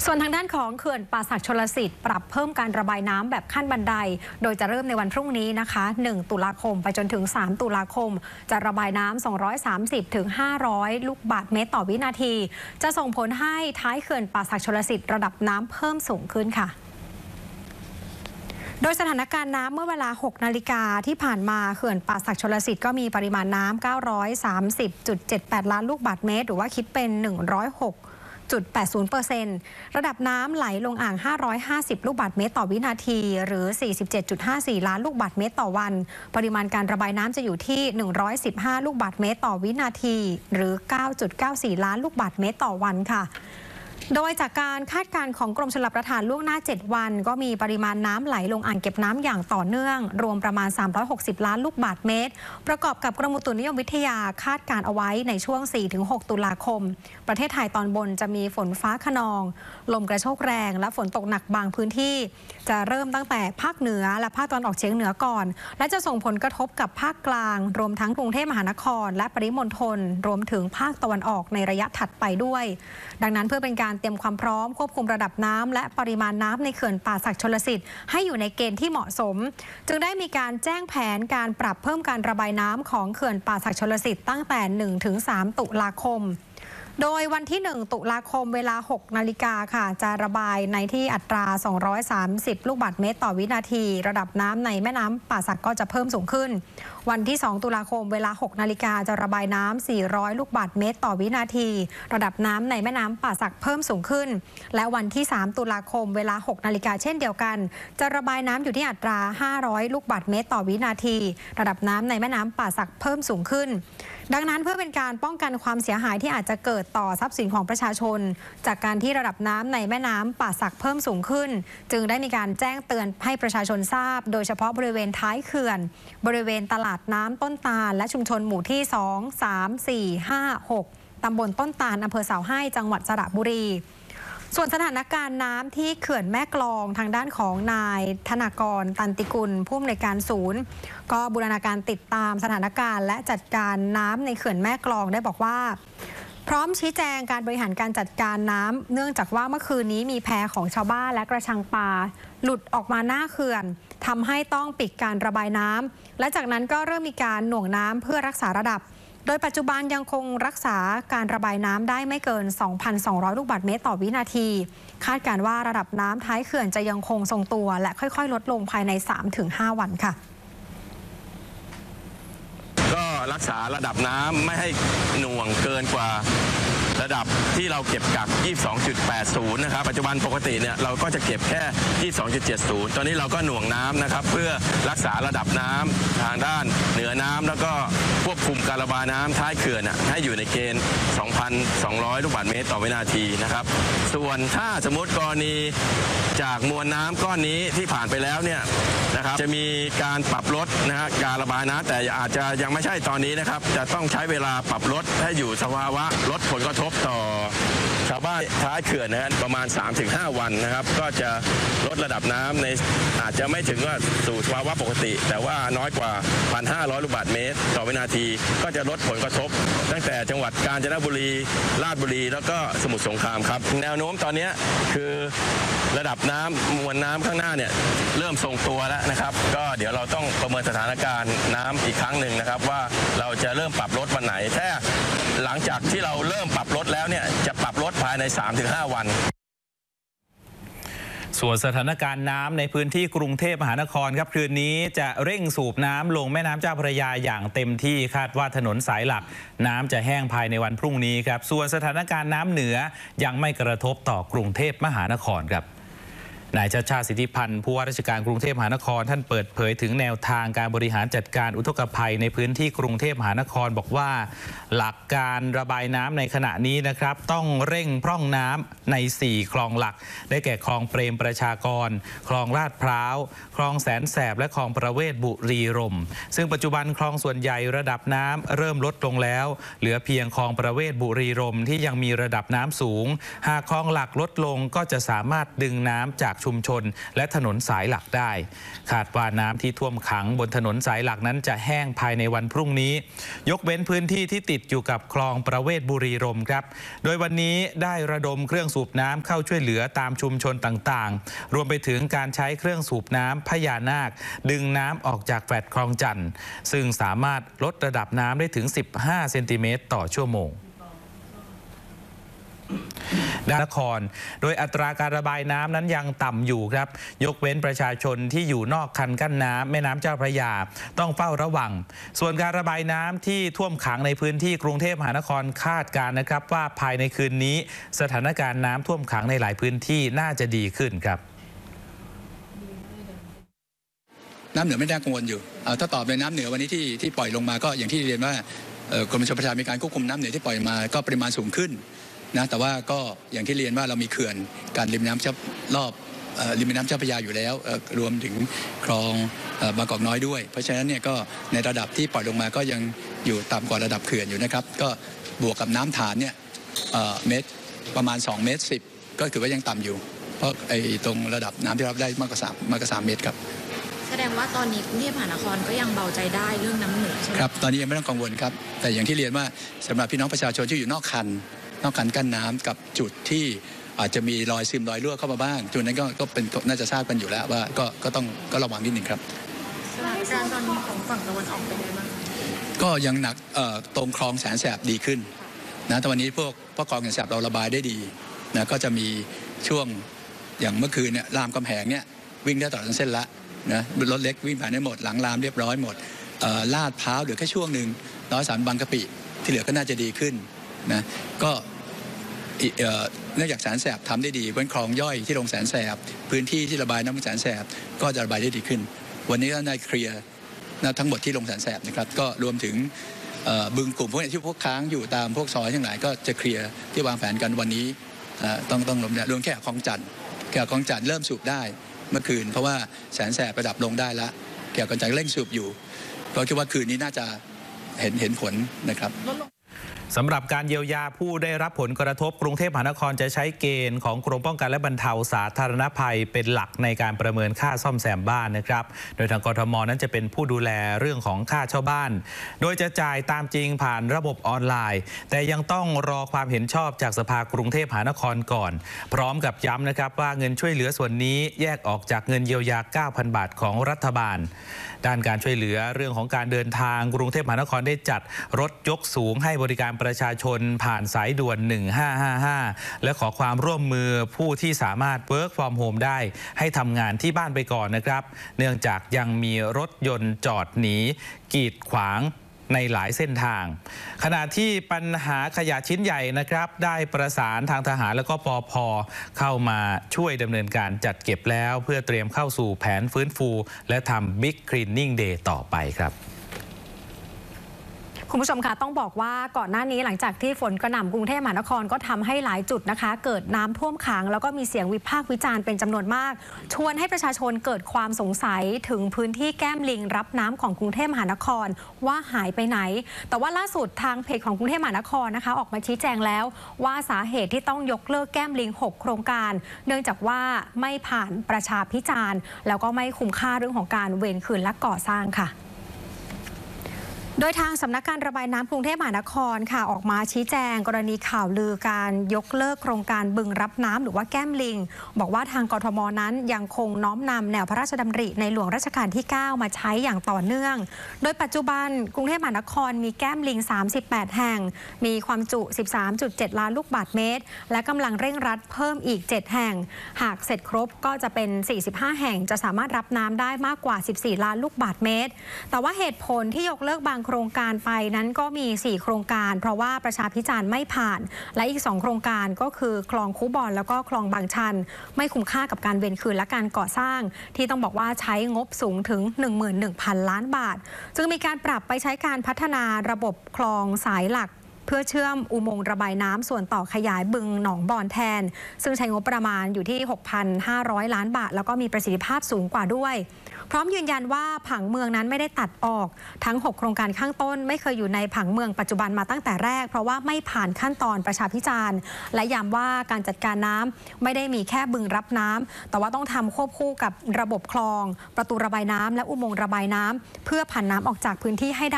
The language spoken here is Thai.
ส่วนทางด้านของเขื่อนป่าสักชลสิทธิ์ปรับเพิ่มการระบายน้ำแบบขั้นบันไดโดยจะเริ่มในวันพรุ่งนี้นะคะ1 ตุลาคมไปจนถึง3 ตุลาคมจะระบายน้ำ230 ถึง 500 ลูกบาศก์เมตรต่อวินาทีจะส่งผลให้ท้ายเขื่อนป่าสักชลสิทธิ์ระดับน้ำเพิ่มสูงขึ้นค่ะโดยสถานการณ์น้ำเมื่อเวลา 6 นาฬิกาที่ผ่านมาเขื่อนป่าสักชลสิทธิ์ก็มีปริมาณน้ำ 930.78 ล้านลูกบาศก์เมตรหรือว่าคิดเป็น 106.80% ระดับน้ำไหลลงอ่าง 550 ลูกบาศก์เมตรต่อวินาทีหรือ 47.54 ล้านลูกบาศก์เมตรต่อวันปริมาณการระบายน้ำจะอยู่ที่ 115 ลูกบาศก์เมตรต่อวินาทีหรือ 9.94 ล้านลูกบาศก์เมตรต่อวันค่ะโดยจากการคาดการณ์ของกรมชลประทานล่วงหน้า 7 วันก็มีปริมาณน้ำไหลลงอ่างเก็บน้ำอย่างต่อเนื่องรวมประมาณ 360 ล้านลูกบาศก์เมตรประกอบกับกรมอุตุนิยมวิทยาคาดการเอาไว้ในช่วง 4-6 ตุลาคมประเทศไทยตอนบนจะมีฝนฟ้าคะนองลมกระโชกแรงและฝนตกหนักบางพื้นที่จะเริ่มตั้งแต่ภาคเหนือและภาคตะวันออกเฉียงเหนือก่อนและจะส่งผลกระทบกับภาคกลางรวมทั้งกรุงเทพมหานครและปริมณฑลรวมถึงภาคตะวันออกในระยะถัดไปด้วยดังนั้นเพื่อเป็นการเตรียมความพร้อมควบคุมระดับน้ำและปริมาณน้ำในเขื่อนป่าสักชลสิทธิ์ให้อยู่ในเกณฑ์ที่เหมาะสมจึงได้มีการแจ้งแผนการปรับเพิ่มการระบายน้ำของเขื่อนป่าสักชลสิทธิ์ตั้งแต่ 1-3 ตุลาคมโดยวันที่ 1 ตุลาคมเวลา 6 นาฬิกาค่ะจะระบายในที่อัตรา 230 ลูกบาศก์เมตรต่อวินาทีระดับน้ำในแม่น้ำป่าสักก็จะเพิ่มสูงขึ้นวันที่ 2 ตุลาคมเวลา 6 นาฬิกาจะระบายน้ำ 400 ลูกบาศก์เมตรต่อวินาทีระดับน้ำในแม่น้ำป่าสักเพิ่มสูงขึ้นและวันที่ 3 ตุลาคมเวลา 6 นาฬิกาเช่นเดียวกันจะระบายน้ำอยู่ที่อัตรา 500 ลูกบาศก์เมตรต่อวินาทีระดับน้ำในแม่น้ำป่าสักเพิ่มสูงขึ้นดังนั้นเพื่อเป็นการป้องกันความเสียหายที่อาจจะเกิดต่อทรัพย์สินของประชาชนจากการที่ระดับน้ำในแม่น้ำป่าสักเพิ่มสูงขึ้นจึงได้มีการแจ้งเตือนให้ประชาชนทราบโดยเฉพาะบริเวณท้ายเขื่อนบริเวณตลาดน้ำต้นตาลและชุมชนหมู่ที่ 2, 3, 4, 5, 6 ตำบลต้นตาลอำเภอเสาให้จังหวัดสระบุรีส่วนสถานการณ์น้ำที่เขื่อนแม่กลองทางด้านของนายธนากรตันติกุลผู้อำนวยการศูนย์ก็บูรณาการติดตามสถานการณ์และจัดการน้ำในเขื่อนแม่กลองได้บอกว่าพร้อมชี้แจงการบริหารการจัดการน้ำเนื่องจากว่าเมื่อคืนนี้มีแพของชาวบ้านและกระชังปลาหลุดออกมาหน้าเขื่อนทำให้ต้องปิดการระบายน้ำและจากนั้นก็เริ่มมีการหน่วงน้ำเพื่อรักษาระดับโดยปัจจุบันยังคงรักษาการระบายน้ำได้ไม่เกิน 2,200 ลูกบาศก์เมตรต่อวินาทีคาดการว่าระดับน้ำท้ายเขื่อนจะยังคงทรงตัวและค่อยๆลดลงภายใน 3-5 วันค่ะก็รักษาระดับน้ำไม่ให้หน่วงเกินกว่าระดับที่เราเก็บกัก 22.80 นะครับปัจจุบันปกติเนี่ยเราก็จะเก็บแค่ 22.70 ตอนนี้เราก็หน่วงน้ำนะครับเพื่อรักษาระดับน้ำทางด้านเหนือน้ำแล้วก็ควบคุมการระบายน้ำท้ายเขื่อนให้อยู่ในเกณฑ์ 2,200 ลูกบาศก์เมตรต่อวินาทีนะครับส่วนถ้าสมมติกรณีจากมวลน้ำก้อนนี้ที่ผ่านไปแล้วเนี่ยนะครับจะมีการปรับลดนะฮะการระบายน้ำแต่อาจจะยังไม่ใช่ตอนนี้นะครับจะต้องใช้เวลาปรับลดให้อยู่สภาวะลดผลกระทบต่อชาวบ้านท้ายเขื่อนนะฮะประมาณ 3-5 วันนะครับก็จะลดระดับน้ำในอาจจะไม่ถึงว่าสู่สภาวะปกติแต่ว่าน้อยกว่า 1,500 ลูกบาศก์เมตรต่อวินาทีก็จะลดผลกระทบตั้งแต่จังหวัดกาญจนบุรีราชบุรีแล้วก็สมุทรสงครามครับแนวโน้มตอนนี้คือระดับน้ำมวลน้ำข้างหน้าเนี่ยเริ่มทรงตัวแล้วนะครับก็เดี๋ยวเราต้องประเมินสถานการณ์น้ำอีกครั้งหนึ่งนะครับว่าเราจะเริ่มปรับลดวันไหนถ้าหลังจากที่เราเริ่มปรับลดแล้วเนี่ยจะปรับลดภายใน 3-5 วันส่วนสถานการณ์น้ำในพื้นที่กรุงเทพมหานครครับคืนนี้จะเร่งสูบน้ำลงแม่น้ำเจ้าพระยาอย่างเต็มที่คาดว่าถนนสายหลักน้ำจะแห้งภายในวันพรุ่งนี้ครับส่วนสถานการณ์น้ำเหนือยังไม่กระทบต่อกรุงเทพมหานครครับนายชาติชาติสิทธิพันธ์ผู้ว่าราชการกรุงเทพมหานครท่านเปิดเผยถึงแนวทางการบริหารจัดการอุทกภัยในพื้นที่กรุงเทพมหานครบอกว่าหลักการระบายน้ำในขณะนี้นะครับต้องเร่งพร่องน้ำใน4คลองหลักได้แก่คลองเปรมประชากรคลองลาดพร้าวคลองแสนแสบและคลองประเวศบุรีรมย์ซึ่งปัจจุบันคลองส่วนใหญ่ระดับน้ำเริ่มลดลงแล้วเหลือเพียงคลองประเวศบุรีรมย์ที่ยังมีระดับน้ำสูงหากคลองหลักลดลงก็จะสามารถดึงน้ำจากชุมชนและถนนสายหลักได้คาดว่าน้ำที่ท่วมขังบนถนนสายหลักนั้นจะแห้งภายในวันพรุ่งนี้ยกเว้นพื้นที่ที่ติดอยู่กับคลองประเวศบุรีรมย์ครับโดยวันนี้ได้ระดมเครื่องสูบน้ำเข้าช่วยเหลือตามชุมชนต่างๆรวมไปถึงการใช้เครื่องสูบน้ำพญานาคดึงน้ำออกจากแฟลตคลองจันทน์ซึ่งสามารถลดระดับน้ำได้ถึง15เซนติเมตรต่อชั่วโมงนครโดยอัตราการระบายน้ำนั้นยังต่ำอยู่ครับยกเว้นประชาชนที่อยู่นอกคันกั้นน้ำแม่น้ำเจ้าพระยาต้องเฝ้าระวังส่วนการระบายน้ำที่ท่วมขังในพื้นที่กรุงเทพมหานครคาดการณ์นะครับว่าภายในคืนนี้สถานการณ์น้ำท่วมขังในหลายพื้นที่น่าจะดีขึ้นครับน้ำเหนือไม่น่ากังวลอยู่ถ้าตอบในน้ำเหนือวันนี้ที่ปล่อยลงมาก็อย่างที่เรียนว่ากรมชลประทานมีการควบคุมน้ำเหนือที่ปล่อยมาก็ปริมาณสูงขึ้นนะแต่ว่าก็อย่างที่เรียนว่าเรามีเขื่อนการริมน้ำรอบริมแม่น้ำเจ้าพระยาอยู่แล้วรวมถึงคลองบางกอกน้อยด้วยเพราะฉะนั้นเนี่ยก็ในระดับที่ปล่อยลงมาก็ยังอยู่ต่ำกว่าระดับเขื่อนอยู่นะครับก็บวกกับน้ำฐานเนี่ยเมตรประมาณ2 เมตร 10ก็ถือว่ายังต่ำอยู่เพราะไอ้ตรงระดับน้ำที่รับได้มากกว่า3 เมตรครับแสดงว่าตอนนี้กรุงเทพมหานครก็ยังเบาใจได้เรื่องน้ำเหนือใช่ไหมครับตอนนี้ยังไม่ต้องกังวลครับแต่อย่างที่เรียนว่าสำหรับพี่น้องประชาชนที่อยู่นอกคันกั้นน้ำกับจุดที่อาจจะมีรอยซึมรอยรั่วเข้ามาบ้างจุดนั้นก็เป็นน่าจะทราบกันอยู่แล้วว่าก็ระวังนิดหนึ่งครับสถานการณ์ตอนนี้ของฝั่งตะวันออกเป็นไงบ้างก็ยังหนักตรงคลองแสนแสบดีขึ้นนะแต่วันนี้พวกคลองแสนแสบเราระบายได้ดีนะก็จะมีช่วงอย่างเมื่อคืนเนี่ยรามคำแหงเนี่ยวิ่งได้ตลอดทั้งเส้นละนะรถเล็กวิ่งผ่านได้หมดหลังรามเรียบร้อยหมดลาดพร้าวเหลือแค่ช่วงหนึ่ง103บางกะปิที่เหลือก็น่าจะดีขึ้นนะก็เนื่องจากแสนแสบทำได้ดีบนคลองย่อยที่ลงแสนแสบพื้นที่ที่ระบายน้ำแสนแสบก็จะระบายได้ดีขึ้นวันนี้ก็ได้เคลียร์ทั้งหมดที่ลงแสนแสบนะครับก็รวมถึงบึงกลุ่มพวกนี้ที่พวกค้างอยู่ตามพวกซอยทั้งหลายก็จะเคลียร์ที่วางแผนกันวันนี้ต้องลงรวมแค่คลองจันทร์เริ่มสูบได้เมื่อคืนเพราะว่าแสนแสบระดับลงได้แล้วแก่คลองจันทร์เร่งสูบอยู่ก็คิดว่าคืนนี้น่าจะเห็นผลนะครับสำหรับการเยียวยาผู้ได้รับผลกระทบกรุงเทพมหานครจะใช้เกณฑ์ของกรมป้องกันและบรรเทาสาธารณภัยเป็นหลักในการประเมินค่าซ่อมแซมบ้านนะครับโดยทางกทม.นั้นจะเป็นผู้ดูแลเรื่องของค่าเช่าบ้านโดยจะจ่ายตามจริงผ่านระบบออนไลน์แต่ยังต้องรอความเห็นชอบจากสภากรุงเทพมหานครก่อนพร้อมกับย้ำนะครับว่าเงินช่วยเหลือส่วนนี้แยกออกจากเงินเยียวยา 9,000 บาทของรัฐบาลด้านการช่วยเหลือเรื่องของการเดินทางกรุงเทพมหานครได้จัดรถยกสูงให้บริการประชาชนผ่านสายด่วน1555และขอความร่วมมือผู้ที่สามารถ work from home ได้ให้ทำงานที่บ้านไปก่อนนะครับเนื่องจากยังมีรถยนต์จอดหนีกีดขวางในหลายเส้นทางขณะที่ปัญหาขยะชิ้นใหญ่นะครับได้ประสานทางทหารและก็ปภ.เข้ามาช่วยดำเนินการจัดเก็บแล้วเพื่อเตรียมเข้าสู่แผนฟื้นฟูและทำ Big Cleaning Day ต่อไปครับคุณผู้ชมคะต้องบอกว่าก่อนหน้านี้หลังจากที่ฝนกระหน่ำกรุงเทพมหานครก็ทำให้หลายจุดนะคะเกิดน้ำท่วมขังแล้วก็มีเสียงวิพากษ์วิจารณ์เป็นจำนวนมากชวนให้ประชาชนเกิดความสงสัยถึงพื้นที่แก้มลิงรับน้ำของกรุงเทพมหานครว่าหายไปไหนแต่ว่าล่าสุดทางเพจของกรุงเทพมหานครนะคะออกมาชี้แจงแล้วว่าสาเหตุที่ต้องยกเลิกแก้มลิง6โครงการเนื่องจากว่าไม่ผ่านประชาพิจารณ์แล้วก็ไม่คุ้มค่าเรื่องของการเวรคืนและก่อสร้างค่ะโดยทางสำนักการระบายน้ำกรุงเทพมหานครค่ะออกมาชี้แจงกรณีข่าวลือการยกเลิกโครงการบึงรับน้ำหรือว่าแก้มลิงบอกว่าทางกทม.นั้นยังคงน้อมนำแนวพระราชดำริในหลวงรัชกาลที่ 9 มาใช้อย่างต่อเนื่องโดยปัจจุบันกรุงเทพมหานครมีแก้มลิง38แห่งมีความจุ 13.7 ล้านลูกบาศก์เมตรและกำลังเร่งรัดเพิ่มอีก7แห่งหากเสร็จครบก็จะเป็น45แห่งจะสามารถรับน้ำได้มากกว่า14ล้านลูกบาศก์เมตรแต่ว่าเหตุผลที่ยกเลิกบางโครงการไปนั้นก็มี4โครงการเพราะว่าประชาพิจารณ์ไม่ผ่านและอีก2โครงการก็คือคลองคูบอนแล้วก็คลองบางชันไม่คุ้มค่ากับการเวรคืนและการก่อสร้างที่ต้องบอกว่าใช้งบสูงถึง 11,000 ล้านบาทจึงมีการปรับไปใช้การพัฒนาระบบคลองสายหลักเพื่อเชื่อมอุโมงค์ระบายน้ำส่วนต่อขยายบึงหนองบอนแทนซึ่งใช้งบประมาณอยู่ที่ 6,500 ล้านบาทแล้วก็มีประสิทธิภาพสูงกว่าด้วยพร้อมยืนยันว่าผังเมืองนั้นไม่ได้ตัดออกทั้ง6โครงการข้างต้นไม่เคยอยู่ในผังเมืองปัจจุบันมาตั้งแต่แรกเพราะว่าไม่ผ่านขั้นตอนประชาพิจารณ์และย้ำว่าการจัดการน้ำไม่ได้มีแค่บึงรับน้ำแต่ว่าต้องทำควบคู่กับระบบคลองประตูระบายน้ำและอุโมงค์ระบายน้ำเพื่อผ่านน้ำออกจากพื้นที่ให้ได้